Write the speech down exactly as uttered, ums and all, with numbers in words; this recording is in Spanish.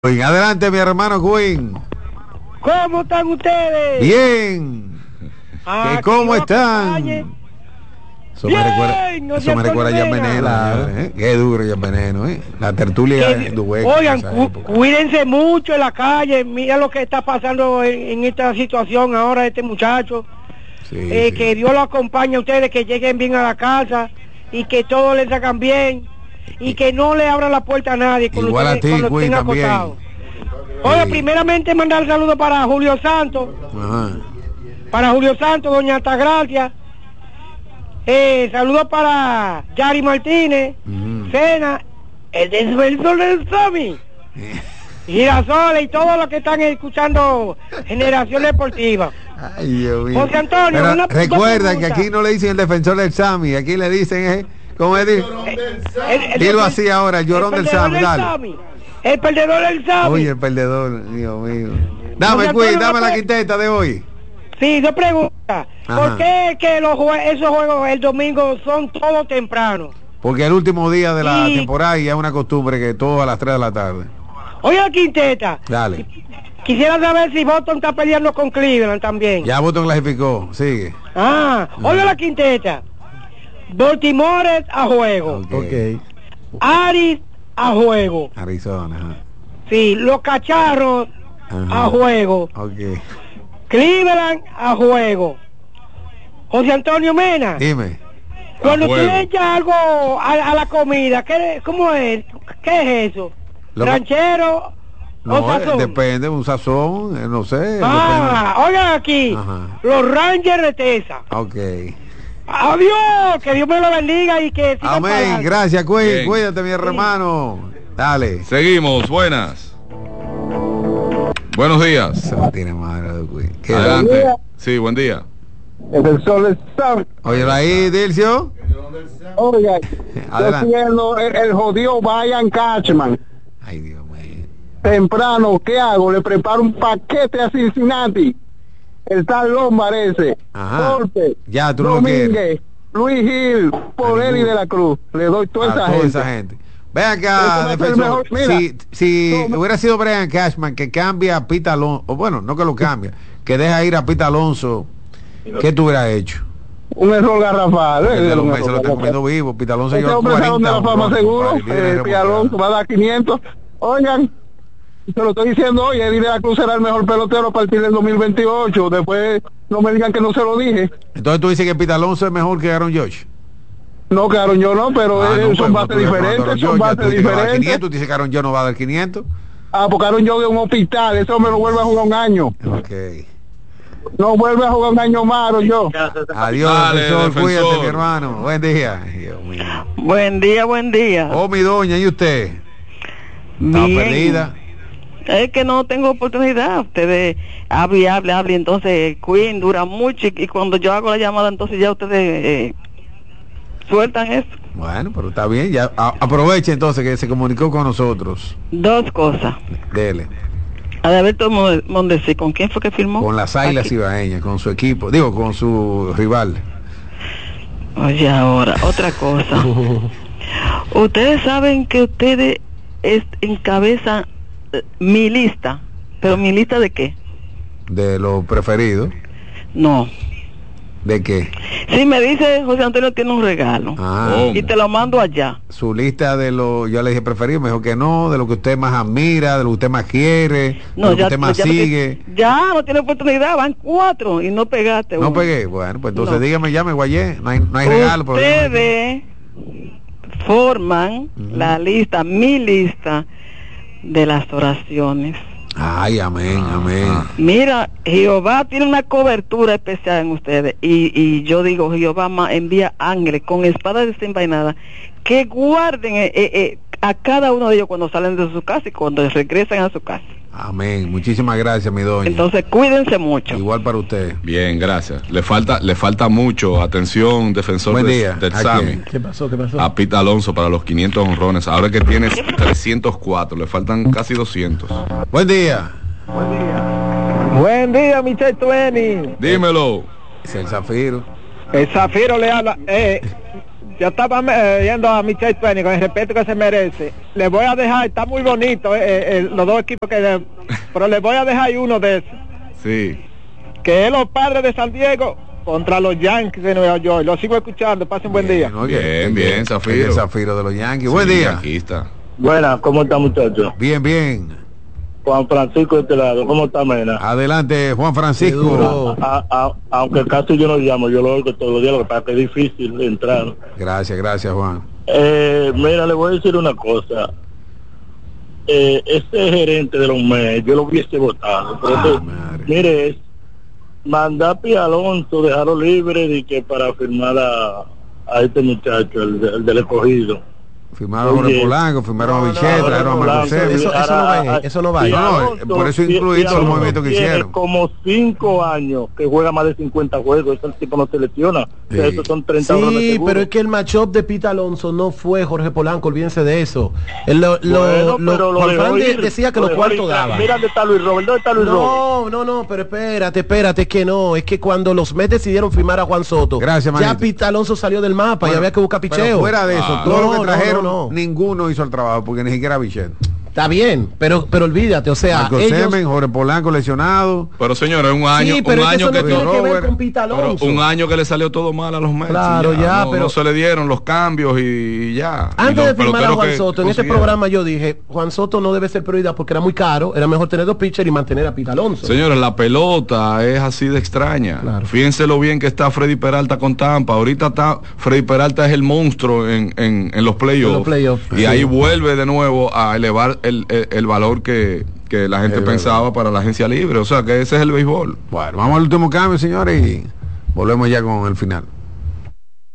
Adelante, mi hermano Queen. ¿Cómo están ustedes? Bien. Ah, ¿Qué, ¿Cómo están? Eso me recuerda, eso me recuerda a Jan Veneno. Claro. ¿eh? Qué duro Jan Veneno, ¿eh? La tertulia de Dueque. Oigan, cu cuídense mucho en la calle. Mira lo que está pasando en, en esta situación ahora este muchacho. Sí, eh, sí. Que Dios lo acompañe a ustedes, que lleguen bien a la casa y que todo les hagan bien. Y que no le abran la puerta a nadie cuando igual a ti, Queen, también. Oye, sí. Primeramente mandar saludos para Julio Santos. Ajá. Para Julio Santos, doña Altagracia. Eh, saludos para Yari Martínez, uh-huh. Cena, el desvelso del Sami, Girasoles y todos los que están escuchando Generación Deportiva. Ay, Dios mío. José Antonio, pero una recuerda que aquí no le dicen el defensor del Sami, aquí le dicen eh, ¿cómo es? El, el, Dilo así ahora, el llorón el del Sami, dale. Sami. El perdedor del Sami. Oye, el perdedor, Dios mío. Dame, Queen, dame la quinteta de hoy. Sí, dos preguntas. ¿Por qué que los jue esos juegos el domingo son todos tempranos? Porque el último día de la y... temporada y es una costumbre que todo a las tres de la tarde. Oye, la quinteta. Dale. Quisiera saber si Boston está peleando con Cleveland también. Ya Boston clasificó, sigue. Ah, ah. Oye, la quinteta. Baltimore a juego. Ok. okay. Aris a juego. Arizona. Ajá. Sí, los Cacharros ajá. a juego. Ok. Cleveland a juego. José Antonio Mena. Dime. Cuando tú le echas algo a, a la comida, ¿qué, ¿cómo es? ¿Qué es eso? Lo ¿Ranchero no, o sazón? Depende, un sazón, eh, no sé. Ah, depende. Oigan aquí, ajá. Los Rangers de Tesa. Ok. Adiós, que Dios me lo bendiga y que siga. Amén, gracias, cuí, cuídate mi hermano. Sí. Dale. Seguimos, buenas. Buenos días. Se la tiene madre, ¿qué adelante? Sí, buen día. El del sol está. Oye, ahí, Dilcio. Oiga, yo siendo el, el jodido Brian Cashman. Ay, Dios mío. Temprano, ¿qué hago? Le preparo un paquete a Cincinnati. El tal Lombard ese. Ajá. Golpe. Ya, tú no Domínguez, lo quieres. Luis Gil, Porelli de la Cruz. Le doy toda esa, toda gente. esa gente. Ven acá, defensor. Mira, si si no, hubiera sido Brian Cashman que cambia a Pete Alonso, o bueno, no que lo cambia, que deja ir a Pete Alonso, ¿qué tú hubieras hecho? Un error garrafal. El de los meses lo está comiendo vivo. Pete Alonso lleva cuarenta. La fama seguro. Eh, Pete Alonso va a dar quinientos. Oigan, se lo estoy diciendo hoy, Eddie de la Cruz será el mejor pelotero a partir del dos mil veintiocho. Después no me digan que no se lo dije. Entonces tú dices que Pete Alonso es mejor que Aaron Judge. No, que Aaron Judge no, pero ah, no, son bases diferentes, son bases diferentes. quinientos, tú dices que Aaron Judge no va a dar quinientos. Ah, porque Aaron Judge es un hospital, ese hombre no vuelve a jugar un año. Ok. No vuelve a jugar un año más, Aaron Judge. Adiós, Dale, defensor, defensor, cuídate, mi hermano. Buen día. Dios mío. Buen día, buen día. Oh, mi doña, ¿y usted? ¿Está perdida? Es que no tengo oportunidad. Ustedes hable y hable, hable. Entonces, Queen dura mucho y, y cuando yo hago la llamada, entonces ya ustedes... Eh, sueltan eso. Bueno, pero está bien, ya a, aproveche entonces que se comunicó con nosotros. Dos cosas. Dele. Adalberto Mondesi, ¿con quién fue que firmó? Con las Águilas Ibaeñas, con su equipo, digo, con su rival. Oye, ahora, otra cosa. Ustedes saben que ustedes es, encabezan eh, mi lista, pero mi lista de qué? De lo preferido. No. ¿De qué? Sí, me dice José Antonio tiene un regalo. Ah, y te lo mando allá. Su lista de lo, yo le dije preferido, mejor que no, de lo que usted más admira, de lo que usted más quiere, no, de lo ya, que usted más ya sigue. No, ya no tiene oportunidad, van cuatro y no pegaste. No uno. pegué, bueno, pues entonces no. dígame, ya me guayé, no hay, no hay regalo. Ustedes forman uh-huh. la lista, mi lista de las oraciones. Ay, amén, amén. Mira, Jehová tiene una cobertura especial en ustedes y, y yo digo, Jehová envía ángeles con espadas desenvainadas que guarden eh, eh, a cada uno de ellos cuando salen de su casa y cuando regresan a su casa. Amén, muchísimas gracias, mi doña. Entonces cuídense mucho. Igual para usted. Bien, gracias. Le falta le falta mucho. Atención, defensor Buen de, día. del Sami. ¿Qué pasó? ¿Qué pasó? A Pete Alonso para los quinientos honrones. Ahora que tienes trescientos cuatro, le faltan casi doscientos. Buen día. Buen día. Buen día, mister Twenty. Dímelo. Es el Zafiro. El Zafiro le habla. Eh, yo estaba eh, yendo a Michelle Penny con el respeto que se merece. Le voy a dejar, está muy bonito eh, eh, los dos equipos que de, pero le voy a dejar uno de esos. Sí. Que es los Padres de San Diego contra los Yankees de Nueva York. Lo sigo escuchando, pasen un buen día. Bien, bien, bien, Zafiro. El Zafiro de los Yankees. Sí, buen día. Aquí está. Buenas, ¿cómo está, muchachos? Bien, bien. Juan Francisco de este lado, ¿cómo está, Mena? Adelante, Juan Francisco. A, a, aunque casi yo no llamo, yo lo oigo todos los días, lo que pasa es que es difícil entrar. Gracias, gracias, Juan. Eh, mira, le voy a decir una cosa. Eh, este gerente de los M E S, yo lo hubiese votado. Pero Ah, este, madre. mire, mandar a Pi Alonso, dejarlo libre de que para firmar a, a este muchacho, el, el del escogido. Firmaron a Jorge Polanco, firmaron a Bichette, trajeron a Marco Semi. Eso, eso no va, eso no va. No, no, por eso incluí todos los movimientos que hicieron. Como cinco años que juega más de cincuenta juegos, ese tipo no se lesiona. Sí. O sea, esos son treinta Sí, pero es que el matchup de Pete Alonso no fue Jorge Polanco, olvídense de eso. El, lo, Bueno, lo, pero lo Juan Fran dejó de- ir, decía que lo los dejó cuartos ir. daban. Mira dónde está Luis Robert, ¿dónde está Luis Robert? No, no, no, pero espérate, espérate, es que no, es que cuando los Mets decidieron firmar a Juan Soto, Gracias, ya manito. Pete Alonso salió del mapa Bueno, y había que buscar pero picheo. fuera de eso, Ah, todo no, lo que no, trajeron, no, no. ninguno hizo el trabajo, porque ni siquiera Bichette. Está bien, pero pero olvídate, o sea, Marco ellos... Semen, Jorge Polanco lesionado. Pero señores, un año, Sí, pero un es que año eso que, no tiene que ver Robert, con Pete pero Alonso. un año que le salió todo mal a los Mets. Claro, y ya, no, pero- no se le dieron los cambios y, y ya. Y Antes los de firmar a peloteros Juan que Soto, en este consiguieron. programa yo dije, Juan Soto no debe ser prioridad porque era muy caro, era mejor tener dos pitchers y mantener a Pete Alonso. Señores, la pelota es así de extraña. Claro. Fíjense lo bien que está Freddy Peralta con Tampa. Ahorita está Freddy Peralta es el monstruo en, en, en los playoffs. En los playoffs, y sí. ahí vuelve de nuevo a elevar el, el, el valor que, que la gente Es pensaba verdad. para la agencia libre. O sea, que ese es el béisbol. Bueno, vamos al último cambio, señores, y volvemos ya con el final.